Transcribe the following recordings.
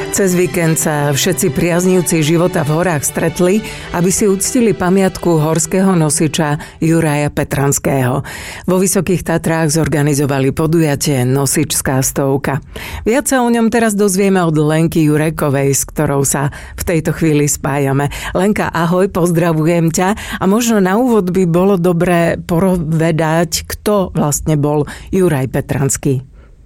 Cez víkend sa všetci priaznivci života v horách stretli, aby si uctili pamiatku horského nosiča Juraja Petranského. Vo Vysokých Tatrách zorganizovali podujatie Nosičská stovka. Viac sa o ňom teraz dozvieme od Lenky Jurekovej, s ktorou sa v tejto chvíli spájame. Lenka, ahoj, pozdravujem ťa a možno na úvod by bolo dobré povedať, kto vlastne bol Juraj Petranský.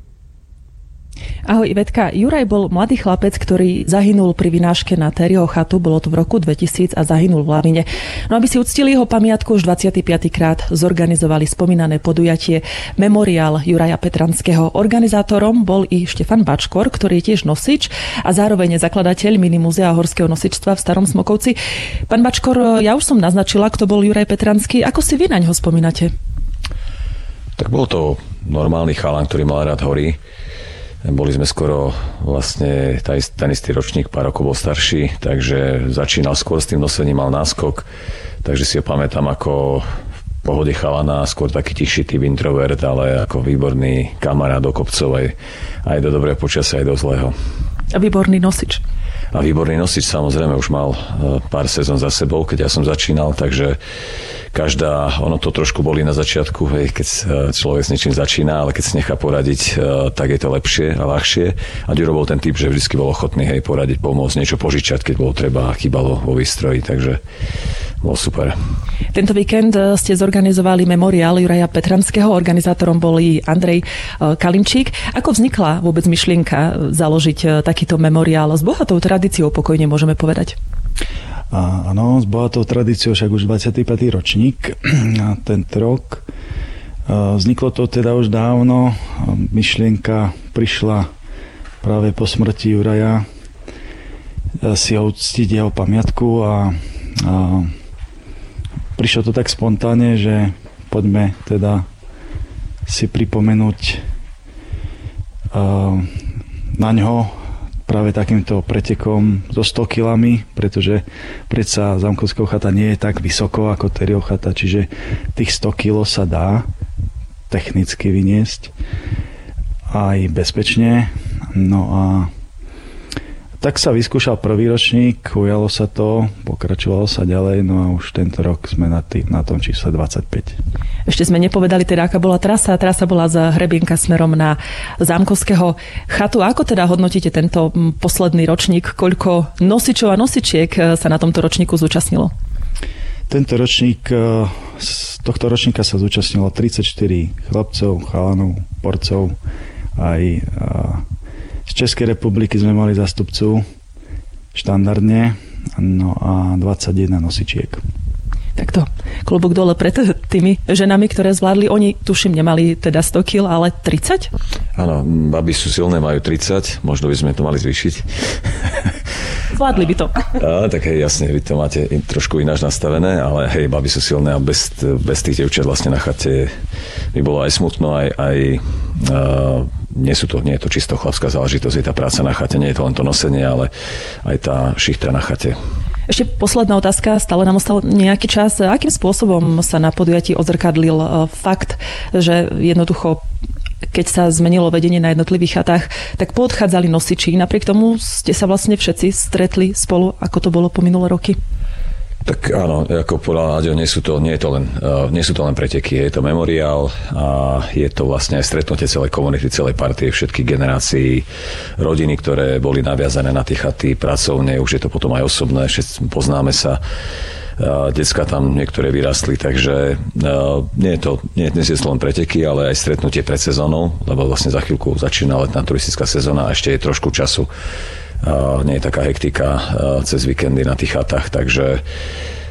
Ahoj Ivetka, Juraj bol mladý chlapec, ktorý zahynul pri vynáške na Terryho chatu, bolo to v roku 2000 a zahynul v lavine. No aby si uctili jeho pamiatku, už 25. krát zorganizovali spomínané podujatie Memoriál Juraja Petranského. Organizátorom bol i Štefan Bačkor, ktorý je tiež nosič a zároveň zakladateľ Mini múzea horského nosičstva v Starom Smokovci. Pán Bačkor, ja už som naznačila, kto bol Juraj Petranský. Ako si vy na ňo spomínate? Tak bol to normálny chalan, ktorý mal rád hory. Boli sme skoro vlastne ten istý ročník, pár rokov bol starší, takže začínal skôr s tým nosením, mal náskok, takže si ho pamätám ako v pohode chalana, skôr taký tichší typ introvert, ale ako výborný kamarát do kopcov, aj do dobrého počasia, aj do zlého. A výborný nosič. A výborný nosič, samozrejme, už mal pár sezón za sebou, keď ja som začínal, takže ono to trošku boli na začiatku, keď človek s niečím začína, ale keď si nechá poradiť, tak je to lepšie a ľahšie. A Ďuro bol ten typ, že vždy bol ochotný poradiť, pomôcť, niečo požičať, keď bolo treba, chýbalo vo výstroji, takže bol super. Tento víkend ste zorganizovali memoriál Juraja Petranského, organizátorom boli Andrej Kalinčík. Ako vznikla vôbec myšlienka založiť takýto memoriál s bohatou tradíciou, pokojne môžeme povedať? Áno, s bohatou tradíciou, však už 25. ročník a tento rok. Vzniklo to teda už dávno. Myšlienka prišla práve po smrti Juraja si ho uctiť jeho pamiatku a prišlo to tak spontánne, že poďme teda si pripomenúť na ňo práve takýmto pretekom so 100 kilami, pretože predsa Zámkovského chata nie je tak vysoko ako Terryho chata, čiže tých 100 kilo sa dá technicky vyniesť aj bezpečne. No a tak sa vyskúšal prvý ročník, ujalo sa to, pokračovalo sa ďalej, no a už tento rok sme na tom čísle 25. Ešte sme nepovedali teda, aká bola trasa. Trasa bola z Hrebienka smerom na Zámkovského chatu. A ako teda hodnotíte tento posledný ročník? Koľko nosičov a nosičiek sa na tomto ročníku zúčastnilo? Z tohto ročníka sa zúčastnilo 34 chlapcov, chalanov, porcov, aj z Českej republiky sme mali zástupcu štandardne, no a 21 nosičiek. Takto, klobúk dole pred tými ženami, ktoré zvládli. Oni, tuším, nemali teda 100 kg, ale 30? Áno, baby sú silné, majú 30, možno by sme to mali zvýšiť. Zvládli by to. Tak hej, jasne, vy to máte trošku ináč nastavené, ale hej, baby sú silné a bez tých dievčat vlastne na chate by bolo aj smutno, aj nie je to čisto chlapská záležitosť, je tá práca na chate, nie je to len to nosenie, ale aj tá šichta na chate. Ešte posledná otázka, stále nám ostal nejaký čas. Akým spôsobom sa na podujatí odzrkadlil fakt, že jednoducho, keď sa zmenilo vedenie na jednotlivých chatách, tak poodchádzali nosiči. Napriek tomu ste sa vlastne všetci stretli spolu, ako to bolo po minulé roky? Tak áno, ako povedal Náďo, nie sú to len preteky, je to memoriál a je to vlastne aj stretnutie celej komunity, celej partie, všetkých generácií, rodiny, ktoré boli naviazané na tie chaty pracovne, už je to potom aj osobné, všetci poznáme sa, decka tam niektoré vyrastli, takže dnes je to len preteky, ale aj stretnutie pred sezónou, lebo vlastne za chvíľku začína letná turistická sezóna a ešte je trošku času. Nie je taká hektika cez víkendy na tých chatách, takže